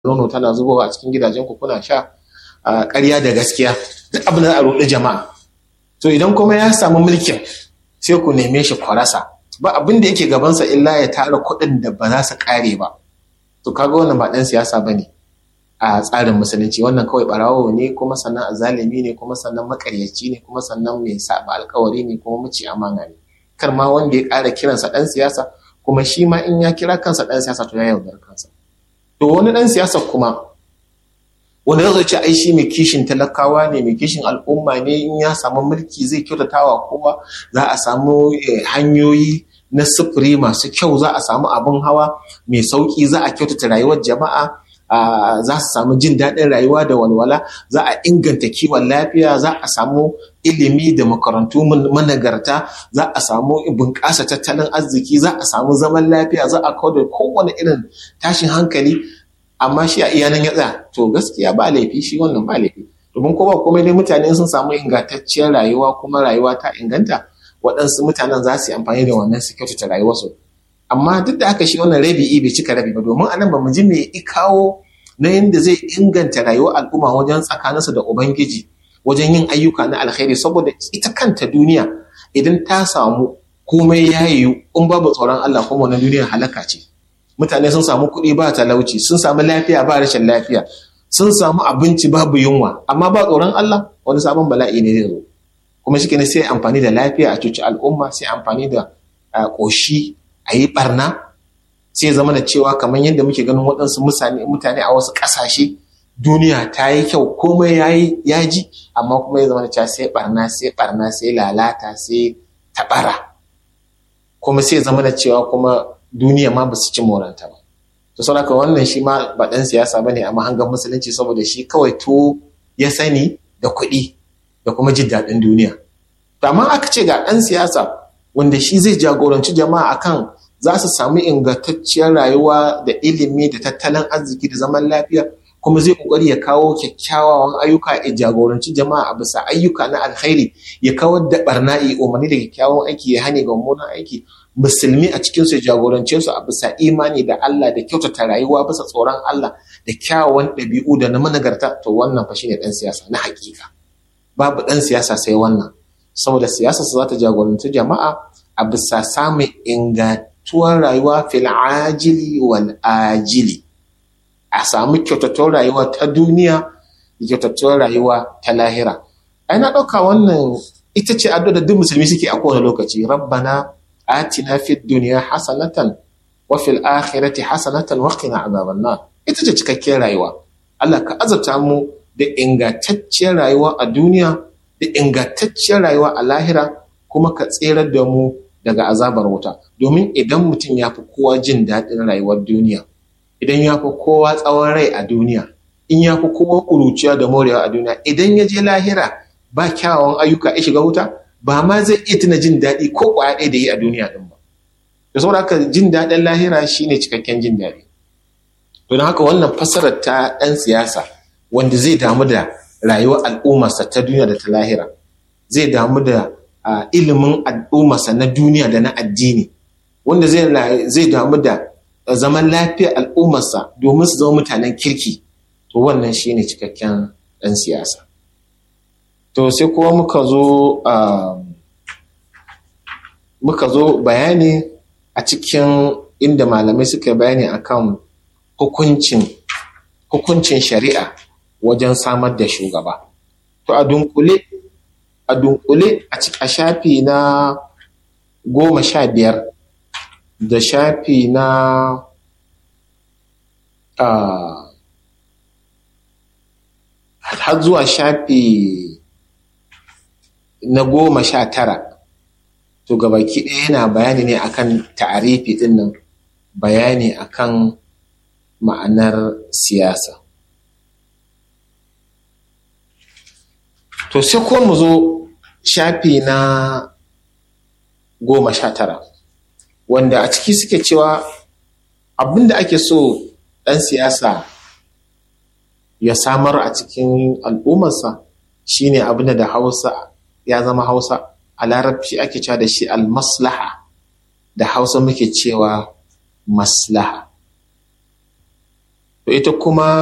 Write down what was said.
nono tana zubowa a cikin gidajen ku kuna sha, ƙarya da gaskiya, duk abin da a roɗi jama'a. To idan kuma ya samu mulkin sai ku neme shi kwarasa, ba abin da yake gabansa illa ya tara kuɗin da ba za su ƙare ba. To kaga wannan ba ɗan siyasa ba ne a tsarin musulunci, wannan kawai ɓarawo ne, kuma sannan azalimi ne, kuma sannan maƙaryaci ne, kuma sannan mai saba alkawari ne, kuma mace amana ne. Kar ma wanda ya ƙara kiransa ɗan siyasa, kuma shi ma in ya kira kansa ɗan siyasa to ya yaudar kansa. To wani ɗan siyasa kuma wanda zai ce ai shi mai kishin talakawa ne, mai kishin al'umma ne, in ya samu mulki zai kyautatawa kowa, za a samu hanyoyi na sufuri masu kyau, za a samu abin hawa mai sauki, za a kyautata rayuwar jama'a, za su samu jin daɗin rayuwa da walwala, za a inganta kiwon lafiya, za a samu ilimi da makarantu managarta, za a samu bunƙasa tattalin arziki, za a samu zaman lafiya, za a kawo da kowane irin tashin hankali, amma shi a iyanan ya tsaya. To gaskiya ba laifi, shi wannan ba laifi, domin ko ba komai dai mutane sun samu ingantacciyar rayuwa, kuma rayuwa ta inganta, waɗansu mutanen za su yi amfani da wannan su kyautata rayuwarsu. Amma duk da haka shi wannan rabi'i bai cika rabi ba, domin anan ba mu ji me ya kawo na yadda zai inganta rayuwar al'umma wajen tsakaninsu da Ubangiji, wajen yin ayyuka na alkhairi, saboda ita kanta duniya idan ta samu komai ya yiwu, in babu tsoron Allah kuma wannan duniya halaka ce. Mutane sun samu kuɗi ba talauci, sun samu lafiya ba rashin lafiya, sun samu abinci babu yunwa, amma ba tsoron Allah, wani sabon bala'i ne zai zo. Kuma shi ne sai amfani da lafiya a cuci al'umma, sai amfani da ƙoshi a yi ɓarna, sai zama da cewa kamar yadda muke ganin waɗansu mutane a wasu ƙasashe, duniya ta yi kyau, komai ya ji, amma kuma ya zama da cewa sai ɓarna, sai lalata, sai taɓara, kuma sai zama da cewa kuma duniya ma ba su ci moranta ba. To saboda wannan shi ma ba ɗan siyasa ba ne a mahangar musulunci, saboda shi kawai to ya sani da kuɗi da kuma jin daɗin duniya. To amma aka ce ga ɗan siyasa wanda shi zai jagoranci jama'a akan za su samu ingantacciyar rayuwa da ilimi da tattalin arziki da zaman lafiya, kuma zai kokari ya kawo kyakkyawan ayyuka, ya jagoranci jama'a a bisa ayyuka na alkhairi, ya kawar da barna'i, umarni da kyakkyawan aiki, ya hane ga mummunan aiki, musulmi a cikin su ya jagorance su a bisa imani da Allah da kyautata rayuwa bisa tsoron Allah da kyawawan ɗabi'u da na managarta. To wannan fa shine ɗan siyasa na hakika. Babu ɗan siyasa sai wannan, saboda siyasa su za ta jagoranci jama'a a bisa samun ingantuwar rayuwa fil ajili wal ajili, a samu kyautatuwar rayuwa ta duniya da kyautatuwar rayuwa ta lahira. Ai na ɗauka wannan ita ce addu'a da duk musulmi suke a kowane lokaci. Rabbana atina fid dunya hasanatan wa fil akhirati hasanatan wa qina azaban nar. Ita ce cikakkiyar rayuwa. Allah ka azurta mu da ingantacciyar rayuwa a duniya da ingantacciyar rayuwa a lahira, kuma ka tserar da mu daga azabar wuta. Domin idan mutum ya fi kowa jin daɗin rayuwar duniya, idan ya fi kowa tsawon rai a duniya, in ya fi kowa ƙuruciya da morewa a duniya, idan ya je lahira ba kyawawan ayyuka ya shiga wuta, ba ma zai iya tuna jin daɗi ko ƙwaya ɗaya da yi a duniya ɗin ba. Da saboda haka jin daɗin lahira shine cikakken jin daɗi. To don haka wannan fassarar ta ɗan siyasa wanda zai damu da rayuwar al'ummarsa ta duniya da ta lahira, zai damu da ilimin al'ummarsa na duniya da na addini, wanda zai damu da zaman lafiyar al'ummarsa domin su zama mutanen kirki, to wannan shine cikakken ɗan siyasa. To sai kuma muka zo bayani a cikin inda malamai suka bayani akan hukuncin shari'a wajen samar da shugaba. To a dunkule a shafi na 15 da shafi na har zuwa shafi na 19, to gabaki ɗaya yana bayani ne akan ta'arifi ɗin nan, bayani akan ma'anar siyasa. To sai ko mu zo shafi na 19, wanda a ciki suke cewa abinda ake so ɗan siyasa ya samar a cikin al'ummarsa shine abinda da Hausa ya zama Hausa, a Larabci ake cewa da shi al-maslaha, da Hausa muke cewa maslaha. to ita kuma